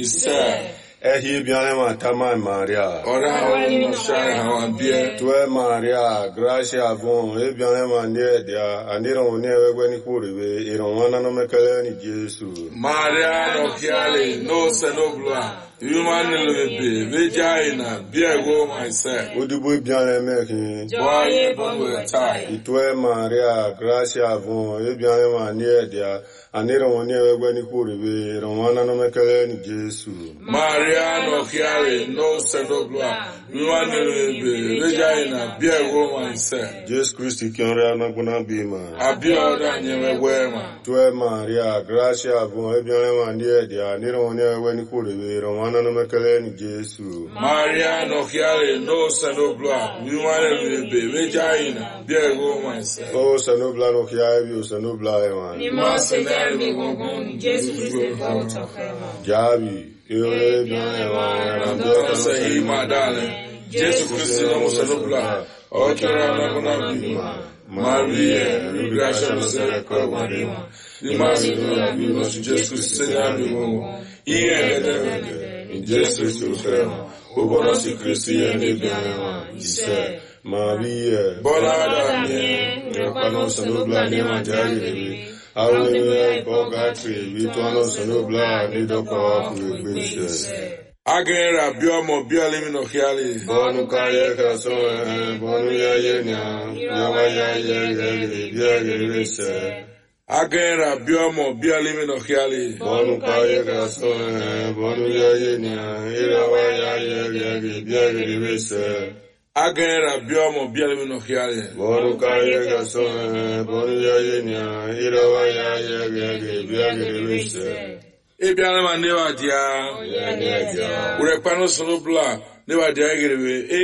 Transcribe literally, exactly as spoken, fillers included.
Isa. Ehi bianema tama Maria. Ora wani shai hawambie. Tue Maria, gracia avon, e bianema niedia, aniro newe gweni kuribe, ironwana no mekele ni Jesu. Maria no kiale, no senobla. Human lebe, vejaina, biego myself. Udubu bianeme ki. Boye bonwe tai. Tue Maria, gracia avon, e bianema niedia, aniro newe gweni kuribe, ironwana no mekele ni Jesu. Maria no kiale, no senobla. Human lebe, vejaina, biego myself. Jesus Christ kianre anaguna bima. Abioda nyewe wema. Tue Maria, gracia avon, e bianema niedia, aniro newe gweni kuribe, ironwana no mekele ni Jesu. Maria no kiale, no senobla. Human lebe, vejaina, biego myself. Oh, sanobla no kiaebi, o sanobla ewan. Ni mo senere mi gongon, Jesu Christ volta fema. Jabi, ewe bian ewan, Andora sei madale. Jesu Christ no senobla. Okera na kuna bima. Maria, gracia no sere kwa marima. Ni masi no bima, Jesu Christ senya mi gongo. Iye edede, in Jesu Christ fema. Obona si Christi ene bian ewan. Ise. Maria, Bona da mie. Yapano sanobla ni manjari, Awe bogatri, Vituano sanobla ni doko kuegbese. Agera biomo biolimi no kiali. Bonu kaye kaso, bonu ya yenya, yawa ya yegeli, biagerese. Agera biomo biolimi no kiali. Bonu kaye kaso, bonu ya yenya, yawa ya yegeli, biagerese. Agera biomo biolimi no kiali. Bonu kaye kaso, bonu ya yenya, yawa ya yegeli, biagerese. Ebiana ma newa dia. Ure pano sonobla newa dia gerebe.